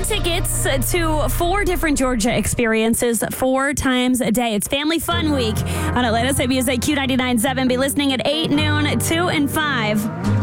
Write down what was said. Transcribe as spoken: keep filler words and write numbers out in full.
tickets to four different Georgia experiences four times a day. It's Family Fun Week on Atlanta City Music Q ninety-nine point seven. Be listening at eight, noon, two, and five.